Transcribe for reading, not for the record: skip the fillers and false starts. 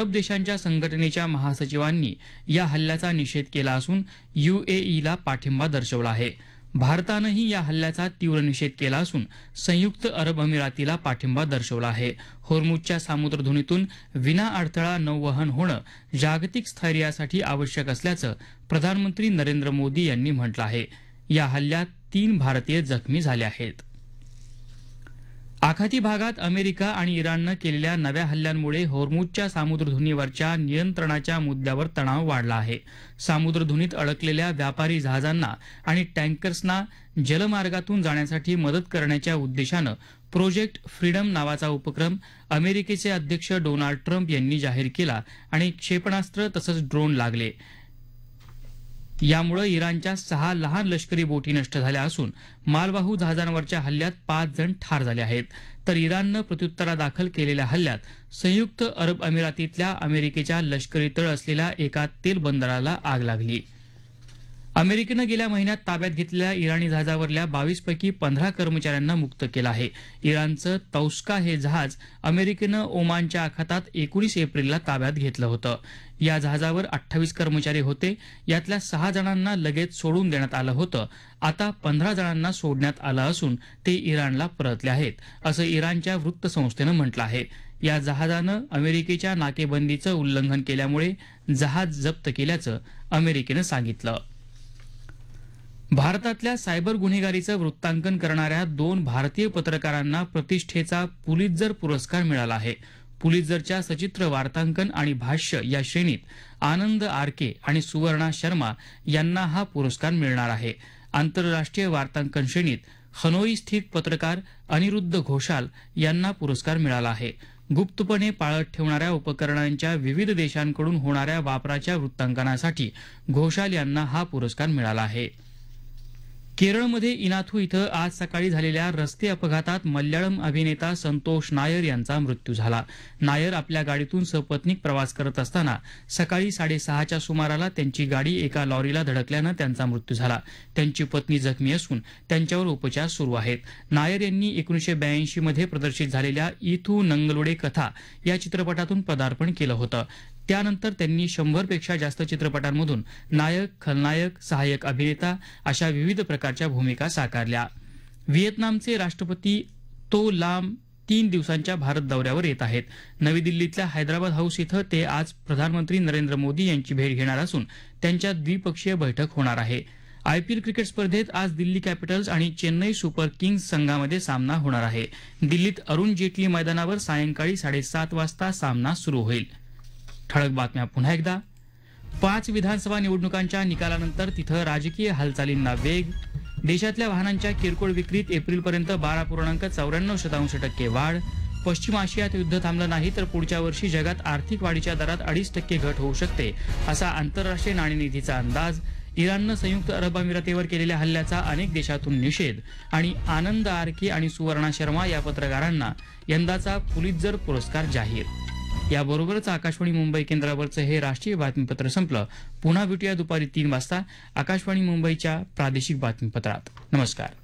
अरब देशांच्या संघटनेच्या महासचिवांनी या हल्ल्याचा निषेध केला असून UAEला पाठिंबा दर्शवला आहे. भारतानंही या हल्ल्याचा तीव्र निषेध केला असून संयुक्त अरब अमिरातीला पाठिंबा दर्शवला आहे. होर्मुझच्या सामुद्रधुनीतून विना अडथळा नौवहन होणं जागतिक स्थैर्यासाठी आवश्यक असल्याचं प्रधानमंत्री नरेंद्र मोदी यांनी म्हटलं आहे. या हल्ल्यात 3 भारतीय जखमी झाले आहेत. आखाती भागात अमेरिका आणि इराणनं केलेल्या नव्या हल्ल्यांमुळे होर्मुझच्या सामुद्रधुनीवरच्या नियंत्रणाच्या मुद्द्यावर तणाव वाढला आहे. सामुद्रधुनीत अडकलेल्या व्यापारी जहाजांना आणि टँकर्सना जलमार्गातून जाण्यासाठी मदत करण्याच्या उद्देशानं प्रोजेक्ट फ्रीडम नावाचा उपक्रम अमेरिकेचे अध्यक्ष डोनाल्ड ट्रम्प यांनी जाहीर केला आणि क्षेपणास्त्र तसंच ड्रोन लागले. यामुळे इराणच्या 6 लहान लष्करी बोटी नष्ट झाल्या असून मालवाहू जहाजांवरच्या हल्ल्यात 5 जण ठार झाले आहेत. तर इराणनं प्रत्युत्तरादाखल केलेल्या हल्ल्यात संयुक्त अरब अमिरातीतल्या अमेरिकेच्या लष्करी तळ असलेल्या एका तेल बंदराला आग लागली. अमेरिकेनं गेल्या महिन्यात ताब्यात घेतलेल्या इराणी जहाजावरल्या 22 पैकी 15 कर्मचाऱ्यांना मुक्त केलं आहे. इराणचं तौस्का हे जहाज अमेरिकेनं ओमानच्या आखातात 19 एप्रिलला ताब्यात घेतलं होतं. या जहाजावर 28 कर्मचारी होते. यातल्या 6 जणांना लगेच सोडून देण्यात आलं होतं. आता 15 जणांना सोडण्यात आलं असून ते इराणला परतले आहेत, असं इराणच्या वृत्तसंस्थेनं म्हटलं आहे. या जहाजानं अमेरिकेच्या नाकेबंदीचं उल्लंघन केल्यामुळे जहाज जप्त केल्याचं अमेरिकेनं सांगितलं. भारतातल्या सायबर गुन्हेगारीचं वृत्तांकन करणाऱ्या 2 भारतीय पत्रकारांना प्रतिष्ठेचा पुलित्झर पुरस्कार मिळाला आहे. पुलित्झरच्या सचित्र वार्तांकन आणि भाष्य या श्रेणीत आनंद आरके आणि सुवर्णा शर्मा यांना हा पुरस्कार मिळणार आहे. आंतरराष्ट्रीय वार्तांकन श्रेणीत हनोई स्थित पत्रकार अनिरुद्ध घोषाल यांना पुरस्कार मिळाला आहे. गुप्तपणे पाळत ठेवणाऱ्या उपकरणांच्या विविध देशांकडून होणाऱ्या वापराच्या वृत्तांकनासाठी घोषाल यांना हा पुरस्कार मिळाला आहे. केरळमध्ये इनाथू इथं आज सकाळी झालेल्या रस्ते अपघातात मल्याळम अभिनेता संतोष नायर यांचा मृत्यू झाला. नायर आपल्या गाडीतून सपत्नीक प्रवास करत असताना सकाळी 6:30च्या सुमाराला त्यांची गाडी एका लॉरीला धडकल्यानं त्यांचा मृत्यू झाला. त्यांची पत्नी जखमी असून त्यांच्यावर उपचार सुरू आहेत. नायर यांनी 1982 मध्ये प्रदर्शित झालेल्या इथू नंगलोडे कथा या चित्रपटातून पदार्पण केलं होतं. त्यानंतर त्यांनी 100पेक्षा जास्त चित्रपटांमधून नायक, खलनायक, सहाय्यक अभिनेता अशा विविध प्रकारच्या भूमिका साकारल्या. व्हिएतनामचे राष्ट्रपती तो लाम 3 दिवसांच्या भारत दौऱ्यावर येत आहेत. नवी दिल्लीतल्या हैदराबाद हाऊस इथं ते आज प्रधानमंत्री नरेंद्र मोदी यांची भेट घेणार असून त्यांच्यात द्विपक्षीय बैठक होणार आहे. IPL क्रिकेट स्पर्धेत आज दिल्ली कॅपिटल्स आणि चेन्नई सुपर किंग्ज संघामध्ये सामना होणार आहे. दिल्लीत अरुण जेटली मैदानावर सायंकाळी 7:30 वाजता सामना सुरू होईल. ठळक बातम्या पुन्हा एकदा. 5 विधानसभा निवडणुकांच्या निकालानंतर तिथं राजकीय हालचालींना वेग. देशातल्या वाहनांच्या किरकोळ विक्रीत एप्रिलपर्यंत 12.94% वाढ. पश्चिम आशियात युद्ध थांबलं नाही तर पुढच्या वर्षी जगात आर्थिक वाढीच्या दरात 2.5% घट होऊ शकते, असा आंतरराष्ट्रीय नाणेनिधीचा अंदाज. इराणनं संयुक्त अरब अमिरातीवर केलेल्या हल्ल्याचा अनेक देशातून निषेध. आणि आनंद आरके आणि सुवर्णा शर्मा या पत्रकारांना यंदाचा पुलित्झर पुरस्कार जाहीर. याबरोबरच आकाशवाणी मुंबई केंद्रावरचं हे राष्ट्रीय बातमीपत्र संपलं. पुन्हा भेटूया दुपारी 3 वाजता आकाशवाणी मुंबईच्या प्रादेशिक बातमीपत्रात. नमस्कार.